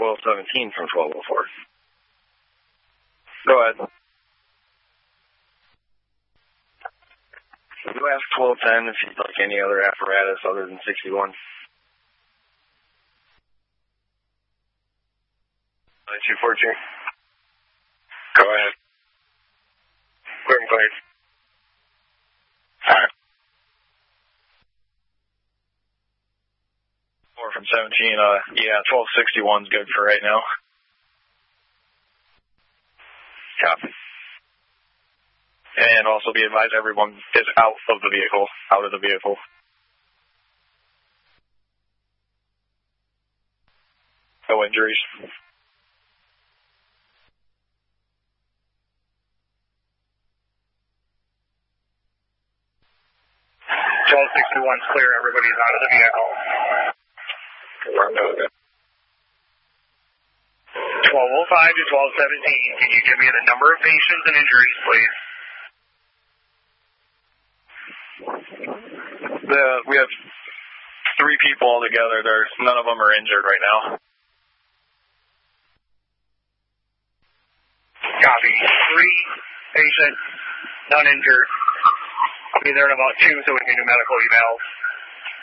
1217 from 1204. Go ahead. You ask 1210 if you'd like any other apparatus other than 61. 242. Go ahead. Clear and cleared. Alright. 4 from 17, yeah, 1261's good for right now. Copy. And also be advised everyone is out of the vehicle. No injuries. 1261's clear, everybody's out of the vehicle. 1205 to 1217, can you give me the number of patients and injuries, please? We have 3 people altogether. None of them are injured right now. Copy. 3 patients, none injured. I'll be there in about 2 so we can do medical evals.